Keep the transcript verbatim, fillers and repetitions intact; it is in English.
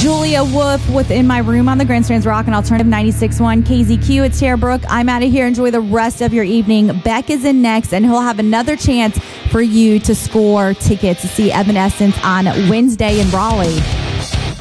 Julia Wolf within my room on the Grandstands Rock and Alternative ninety-six point one K Z Q. It's Tara Brooke. I'm out of here. Enjoy the rest of your evening. Beck is in next, and he'll have another chance for you to score tickets to see Evanescence on Wednesday in Raleigh.